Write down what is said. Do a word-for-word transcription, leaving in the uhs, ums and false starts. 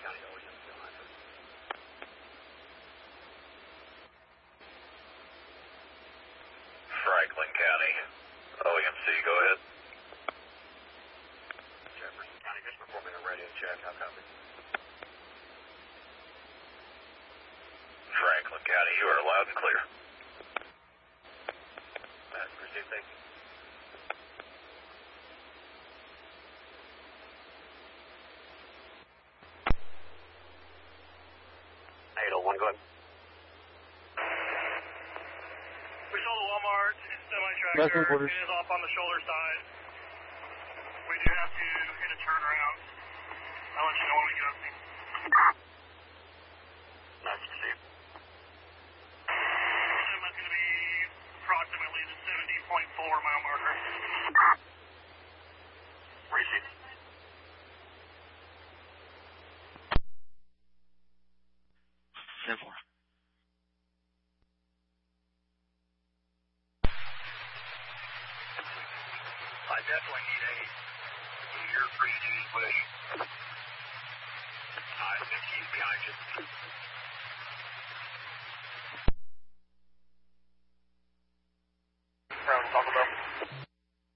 Franklin County, O E M C, go ahead. Jefferson County, just performing a radio check. How copy? Franklin County, you are loud and clear. Uh, proceed, thank you. eight oh one, go ahead. We saw the Walmart semi-tractor. It is off on the shoulder side. We do have to hit a turnaround. I'll let you know when we get up there. Nice, proceed. Semi's going to be approximately the seventy point four mile marker. Receive. ten four. I definitely need a year pre-duty push. I think he's behind you.